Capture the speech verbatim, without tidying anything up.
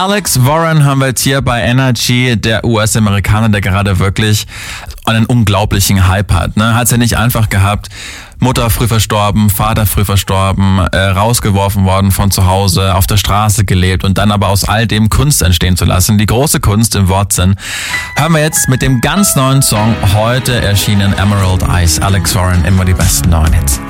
Alex Warren haben wir jetzt hier bei Energy, der U S-Amerikaner, der gerade wirklich einen unglaublichen Hype hat. Ne? Hat es ja nicht einfach gehabt. Mutter früh verstorben, Vater früh verstorben, äh, rausgeworfen worden von zu Hause, auf der Straße gelebt und dann aber aus all dem Kunst entstehen zu lassen. Die große Kunst im Wortsinn. Hören wir jetzt mit dem ganz neuen Song, heute erschienen Emerald Eyes. Alex Warren, immer die besten neuen Hits.